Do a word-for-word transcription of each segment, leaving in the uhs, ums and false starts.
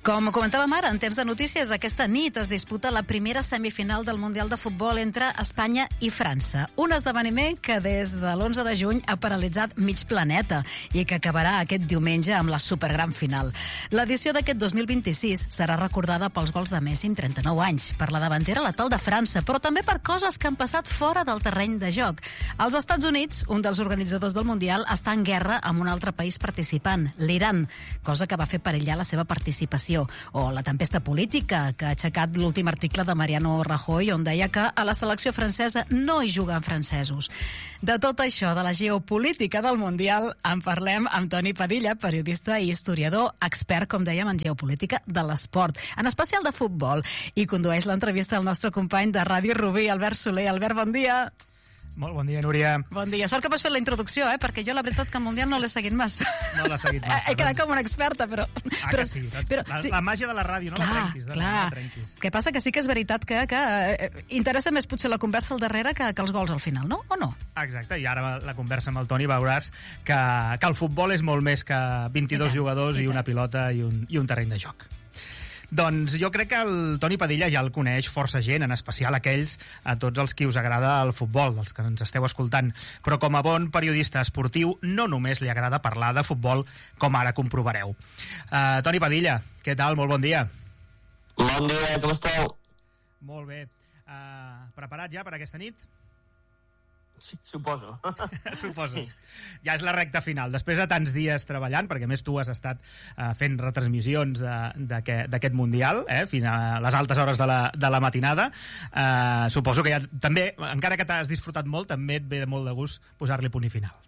Com comentàvem ara, en temps de notícies, aquesta nit es disputa la primera semifinal del Mundial de Futbol entre Espanya i França. Un esdeveniment que des de l'onze de juny ha paralitzat mig planeta i que acabarà aquest diumenge amb la supergran final. L'edició d'aquest dos mil vint-i-sis serà recordada pels gols de Messi amb trenta-nou anys, per la davantera letal de França, però també per coses que han passat fora del terreny de joc. Als Estats Units, un dels organitzadors del Mundial està en guerra amb un altre país participant, l'Iran, cosa que va fer perillar la seva participació. O la tempesta política que ha aixecat l'últim article de Mariano Rajoy, on deia que a la selecció francesa no hi juguen francesos. De tot això, de la geopolítica del Mundial, en parlem amb Toni Padilla, periodista i historiador, expert, com dèiem, en geopolítica de l'esport, en especial de futbol, i condueix l'entrevista al nostre company de Ràdio Rubí, Albert Soler. Albert, bon dia. Molt bon dia, Núria. Bon dia. Sort que vas fer la introducció, eh? Perquè jo la veritat que el Mundial no l'he seguit massa. No l'ha seguit massa. He quedat com una experta, però... Ah, però, que sí. però, la, sí. la màgia de la ràdio, no clar, la trenquis. Clar, no la trenquis. El que passa que sí que és veritat que, que eh, interessa més potser la conversa al darrere que, que els gols al final, no? O no? Exacte, i ara la conversa amb el Toni veuràs que, que el futbol és molt més que vint-i-dos I jugadors i, i una pilota i un, i un terreny de joc. Doncs jo crec que el Toni Padilla ja el coneix força gent, en especial aquells a tots els qui us agrada el futbol, dels que ens esteu escoltant. Però com a bon periodista esportiu no només li agrada parlar de futbol, com ara comprovareu. Uh, Toni Padilla, què tal? Molt bon dia. Bon dia, com esteu? Molt bé. Uh, preparat ja per aquesta nit? Sí, suposo. Suposes. Ja és la recta final. Després de tants dies treballant, perquè a més tu has estat uh, fent retransmissions d'aquest Mundial, eh, fins a les altes hores de la, de la matinada, uh, suposo que ja també, encara que t'has disfrutat molt, també et ve molt de gust posar-li punt i final.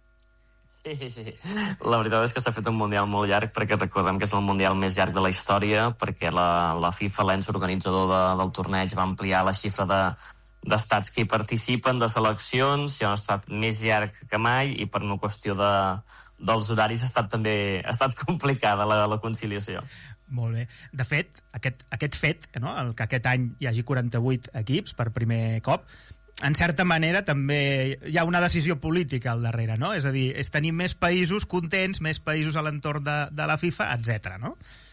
Sí, sí. La veritat és que s'ha fet un Mundial molt llarg, perquè recordem que és el Mundial més llarg de la història, perquè la, la FIFA, l'ens organitzador de, del torneig, va ampliar la xifra de d'estats que hi participen, de seleccions, i ha estat més llarg que mai, i per una qüestió de, dels horaris ha estat també ha estat complicada la, la conciliació. Molt bé. De fet, aquest, aquest fet, no? El que aquest any hi hagi quaranta-vuit equips per primer cop, en certa manera també hi ha una decisió política al darrere, no? És a dir, és tenir més països contents, més països a l'entorn de, de la FIFA, etcètera, no?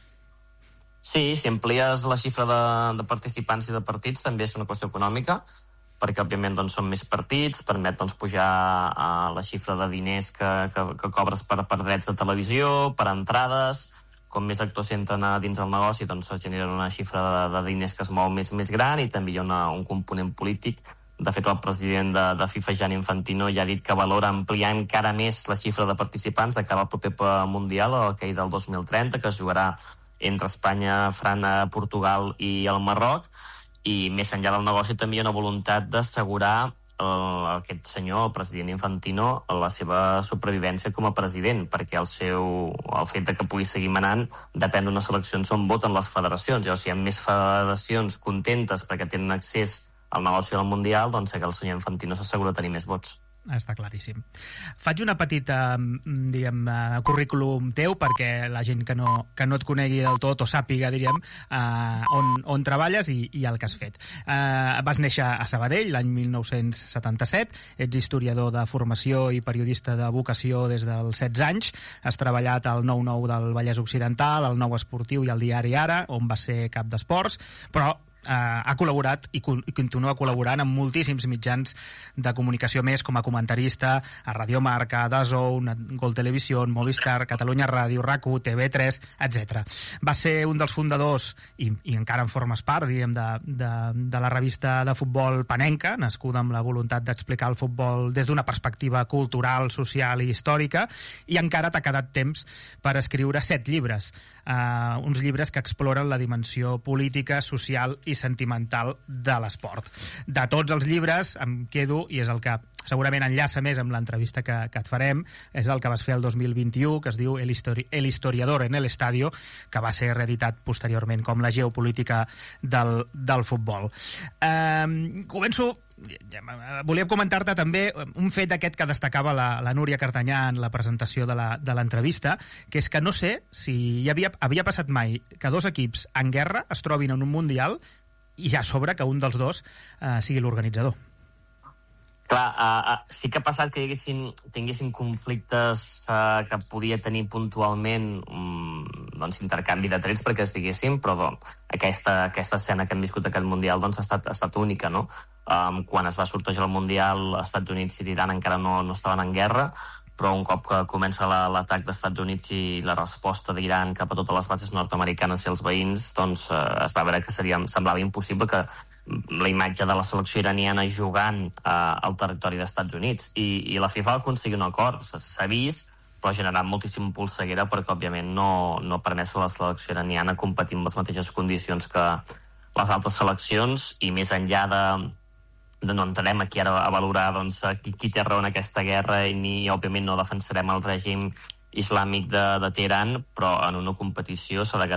Sí, si amplies la xifra de, de participants i de partits també és una qüestió econòmica, perquè òbviament doncs, són més partits, permet doncs, pujar a la xifra de diners que, que, que cobres per, per drets de televisió, per entrades. Com més actors entren a dins el negoci, doncs es genera una xifra de, de diners que es mou més, més gran, i també hi ha una, un component polític. De fet, el president de, de FIFA, Gianni Infantino, ja ha dit que valora ampliar encara més la xifra de participants de cara al proper Mundial, aquell del dos mil trenta, que es jugarà entre Espanya, França, Portugal i el Marroc. I més enllà del negoci també hi ha una voluntat d'assegurar el, aquest senyor, el president Infantino, la seva supervivència com a president, perquè el seu el fet de que pugui seguir manant depèn d'unes eleccions on voten les federacions. Llavors, si hi ha més federacions contentes perquè tenen accés al negoci del Mundial, doncs que el senyor Infantino s'assegura de tenir més vots. Està claríssim. Faig una petita, diguem, currículum teu perquè la gent que no, que no et conegui del tot o sàpiga, diríem, uh, on, on treballes i, i el que has fet. Uh, vas néixer a Sabadell l'any mil nou-cents setanta-set, ets historiador de formació i periodista de vocació des dels setze anys, has treballat al nou nou del Vallès Occidental, al Nou Esportiu i al diari Ara, on vas ser cap d'esports, però Uh, ha col·laborat i, i continua col·laborant amb moltíssims mitjans de comunicació més, com a comentarista a Radio Marca, D A Z N, Gol Televisió, Movistar, Catalunya Ràdio, R A C u, T V tres, etcètera. Va ser un dels fundadors, i, i encara en formes part, diguem, de, de, de la revista de futbol Panenca, nascuda amb la voluntat d'explicar el futbol des d'una perspectiva cultural, social i històrica, i encara t'ha quedat temps per escriure set llibres, uh, uns llibres que exploren la dimensió política, social i sentimental de l'esport. De tots els llibres em quedo, i és el que segurament enllaça més amb l'entrevista que, que et farem, és el que vas fer el dos mil vint-i-u, que es diu El, histori El historiador en el estadio, que va ser reeditat posteriorment com la geopolítica del, del futbol. Eh, començo... Volia comentar-te també un fet aquest que destacava la, la Núria Cartanyà en la presentació de l'entrevista, que és que no sé si hi havia, havia passat mai que dos equips en guerra es trobin en un Mundial i ja a sobre que un dels dos eh, sigui l'organitzador. Clar, uh, uh, sí que ha passat que hi haguessin, tinguessin conflictes uh, que podia tenir puntualment um, doncs, intercanvi de trets perquè es diguéssim, però doncs, aquesta, aquesta escena que hem viscut aquest Mundial doncs, ha, estat, ha estat única, no? Um, quan es va sortejar el Mundial, els Estats Units i l'Iran encara no, no estaven en guerra, però un cop que comença l'atac dels Estats Units i la resposta d'Iran cap a totes les bases nord-americanes i els veïns, doncs eh, es va veure que seria, semblava impossible que la imatge de la selecció iraniana jugant eh, al territori dels Estats Units. I, i la FIFA va aconseguir un acord, s'ha vist, però ha generat moltíssim polseguera perquè, òbviament, no, no ha permès a la selecció iraniana competir amb les mateixes condicions que les altres seleccions, i més enllà de no entrarem aquí ara a valorar doncs, qui, qui té raó en aquesta guerra, i ni, òbviament, no defensarem el règim islàmic de, de Teheran, però en una competició s'ha de